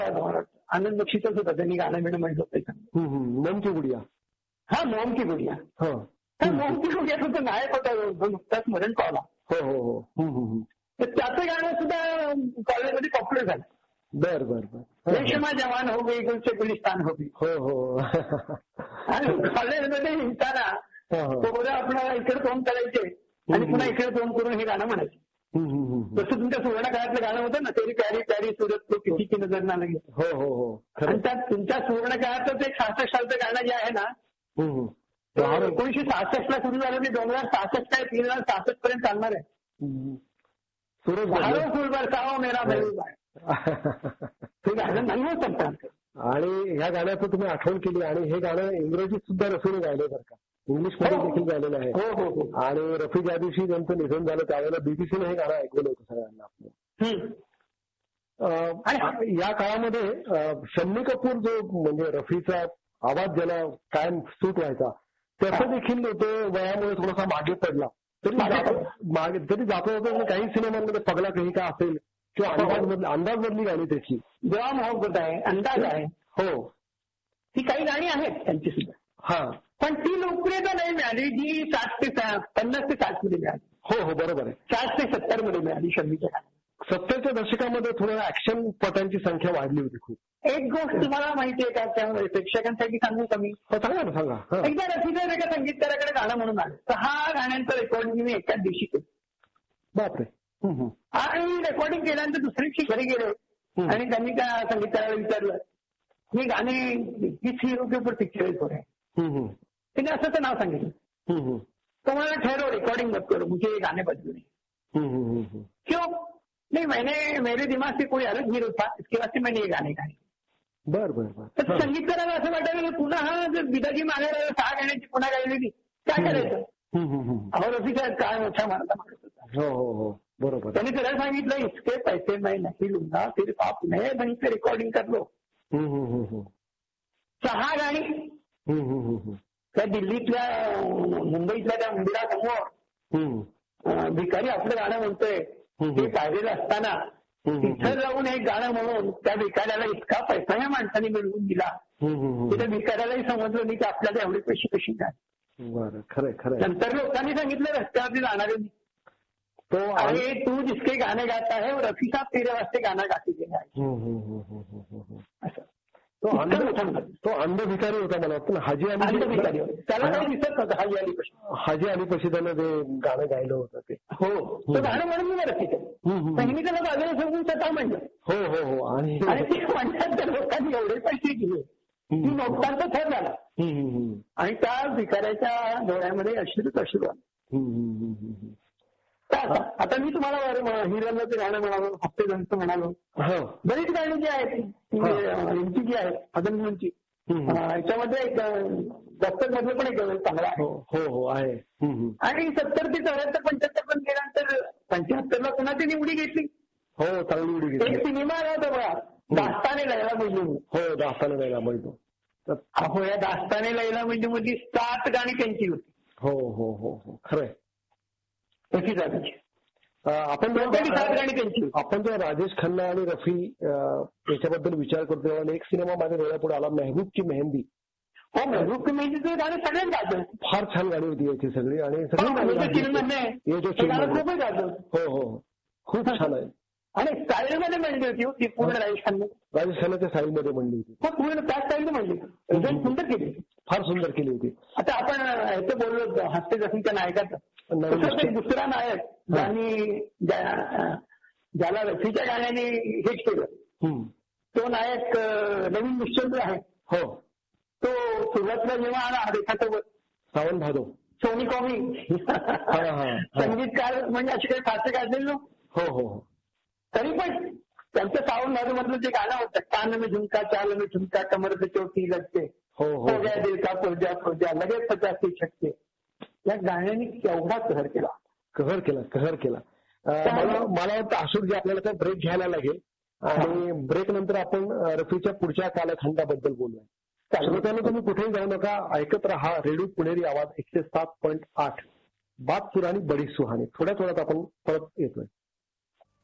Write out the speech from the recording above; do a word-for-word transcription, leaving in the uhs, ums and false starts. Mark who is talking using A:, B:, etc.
A: आनंद बक्षीसच होता, त्यांनी गाणं बिणं म्हटलं होतं.
B: मोम की गुडिया.
A: हा, मोम की गुडिया. मोम की गुडियाचं तर नायक होता, नुकताच मरण पावला.
B: हो हो हो.
A: तर त्याचं गाणं सुद्धा कॉलेजमध्ये पॉप्युलर झालं.
B: बर बर बर.
A: रेशमा जवान हो गई, गुलचे गुलिस्तान हो गई.
B: हो हो.
A: आणि कॉलेजमध्ये हिंडताना पोरं आपल्याला इकडे तोंड करायचे आणि पुन्हा इकडे तोंड करून हे गाणं म्हणायचे. जसं तुमच्या सुवर्ण काळातलं गाणं होतं ना, तेरी प्यारी प्यारी सुरत तो किती की नजर ना लगे.
B: हो हो हो.
A: आणि त्यात तुमच्या सुवर्ण काळातलं एक सहासष्ट सालचं गाणं जे आहे ना, एकोणीसशे सहासष्ट ला सुरू झालं, ते दोन हजार सहासष्ट काय तीन हजार सहासष्ट पर्यंत चालणार आहे. फूल बरसाओ मेरा महबूबा आहे. हे गाणं नाही होत शकतात.
B: आणि ह्या गाण्याचं तुम्ही आठवण केली, आणि हे गाणं इंग्रजीत सुद्धा रफीने गायलं बरं का, इंग्लिश मध्ये देखील गायलेलं आहे.
A: हो हो. आणि
B: रफी ज्या दिवशी त्यांचं निधन झालं त्यावेळेला बीबीसीने हे गाणं ऐकवलं होतं सगळ्यांना आपलं. आणि या काळामध्ये शम्मी कपूर जो म्हणजे रफीचा आवाज ज्याला कायम सूट व्हायचा, त्याचं देखील तो वयामुळे थोडासा मागे पडला. तरी मागे तरी जातो होतं. काही सिनेमांमध्ये पगला काही का असेल किंवा अंदाज बदली अंदाज बदली गाणी त्याची,
A: जेव्हा मोहब्बत आहे, अंदाज आहे,
B: हो,
A: ती काही गाणी आहेत त्यांची सुद्धा.
B: हा,
A: पण ती लोकप्रियता नाही मिळाली जी साठ ते पन्नास ते साठ मध्ये मिळाली.
B: हो हो बरोबर आहे.
A: साठ ते सत्तर मध्ये मिळाली शम्मीच्या गाण्यात.
B: सत्तरच्या दशकामध्ये थोडं ऍक्शन पटांची संख्या वाढली होती खूप.
A: एक गोष्ट तुम्हाला माहिती आहे का, त्यामुळे प्रेक्षकांसाठी सांगू का मी?
B: सांगा ना सांगा.
A: एकदा रफीने एका संगीतकाराकडे गाणं म्हणून आलं, सहा गाण्यांचं रेकॉर्डिंग मी एकाच दिवशी केलं.
B: बापरे.
A: आणि रेकॉर्डिंग केल्यानंतर दुसऱ्या दिवशी घरी गेले आणि त्यांनी त्या संगीतकाराला विचारलं, हे गाणे किस हीरो के ऊपर पिक्चराइज हो रहे हैं. त्याने असं तर नाव सांगितलं. तो मला ठहरो, रिकॉर्डिंग मत करो, मुझे ये गाने बदलू नहीं. क्यों? नहीं, मैंने मेरे दिमाग से कोई अलग हीरो था, इसके वास्ते मैंने ये गाणे गाए.
B: बर बर बर.
A: तर संगीतकाराला असं वाटायला की पुन्हा हा जर बिदाजी मागायला सहा गाण्याची पुन्हा गायलेली काय करायचं. अहो रफीचा काय मोठा मारता माणूस होता.
B: हो हो हो बरोबर.
A: त्यांनी त्याला सांगितलं, इसके पैसे मैं नहीं लूंगा, सिर्फ आप नए ढंग से रिकॉर्डिंग कर लो. सहा गाणी त्या दिल्लीतल्या मुंबईतल्या त्या मंदिरासमोर भिकारी आपलं गाणं म्हणतोय ते पाहिलेलं असताना तिथं जाऊन एक गाणं म्हणून त्या भिकाऱ्याला इतका पैसा या माणसाने मिळवून दिला की त्या भिकाऱ्यालाही समजलं नाही की आपल्याला एवढे पैसे कशी काय.
B: बरं, खरं खरं.
A: नंतर लोकांनी सांगितलं रस्त्यावरती जाणारे, तो अरे तू जिसके गाणे गाता है वो रफी साहब तेरे वास्ते गाना गाते गेला आहे. असं
B: तो अंध तो अंध भिकारी होता मला वाटतं ना, हाजी अली
A: भिकारी होता. त्याला काही दिसत नव्हतं. हाजी अली पशी
B: हाजी अली पशी त्यानं ते गाणं गायलं होतं ते.
A: हो, तो गाणं म्हणून मी रफीचं पहिली त्याला बाजूला सांगून स्वतः म्हणलं.
B: हो हो हो. आणि
A: ते म्हणतात त्या लोकांनी एवढे पैसे दिले की नोटांचा थर झाला आणि त्या भिकाऱ्याच्या डोळ्यामध्ये अश्रूच अश्रू आले. आता मी तुम्हाला हिरण्याचं गाणं म्हणालो, हप्तेगंचं म्हणालो, बरीच गाणी जी आहेत यांची जी आहेत अदनची, याच्यामध्ये एक दस्तक मधलं पण एक चांगला आहे.
B: हो हो आहे.
A: आणि सत्तर ते चौऱ्याहत्तर पंच्याहत्तर पण गेल्यानंतर पंच्याहत्तरला कोणाची निवडी घेतली.
B: हो, चांगली निवडी घेतली.
A: एक सिनेमा आला होता बघा, दास्ताने लैला मजनू.
B: हो, दास्ताने लैला मजनू.
A: हो, या दास्ताने लैला मजनू मध्ये सात गाणी त्यांची होती.
B: हो हो हो हो खरंय.
A: आपण
B: आपण जेव्हा राजेश खन्ना आणि रफी याच्याबद्दल विचार करतो तेव्हा एक सिनेमा माझ्या डोळ्यापुढे आला, मेहबूब की मेहंदी.
A: हो, मेहबूब की मेहंदी गाणं सगळ्यात गाजलं.
B: फार छान गाणी होती याची सगळी. आणि हो हो खूप छान आहे.
A: आणि स्टाईल मध्ये म्हणली होती ती पूर्ण राजेश खन्ना
B: राजेश खन्नाच्या स्टाईल मध्ये म्हणली होती.
A: हो, पूर्ण त्या स्टाईल म्हणली होती. सुंदर केली,
B: फार सुंदर केली होती.
A: आता आपण ह्याचं बोललो हस्ते जसीच्या नायकाचं, दुसरा नायक ज्यांनी ज्याला रफीच्या गाण्याने हिट केलं तो नायक नवीन निश्चंद्र आहे.
B: हो,
A: तो सुरुवातीला जेव्हा आला रेखासोबत
B: सावंत भादो
A: सोनी कॉमी संगीतकार म्हणजे असे काही फारसे गाजलेलो.
B: हो हो हो.
A: तरी पण त्यांचं सावंत भादो मधलं जे गाणं होतं, कान में झुमका चाल में झुमका कमर पे चोटी लगते, हो गया दिल का पुरजा पुरजा लगेच पचासी छक्के, या गाण्याने केवढा कहर केला
B: कहर केला कहर केला मला मला वाटतं अशोक जी आपल्याला तर ब्रेक घ्यायला लागेल आणि ब्रेक नंतर आपण रफीच्या पुढच्या कालखंडाबद्दल बोलूया. श्रोत्यांनो, तुम्ही कुठेही जाऊ नका, ऐकत रहा रेडिओ पुणेरी आवाज एकशे सात पॉईंट आठ. बात पुरानी बडी सुहानी. थोड्याच वेळात आपण परत येतोय.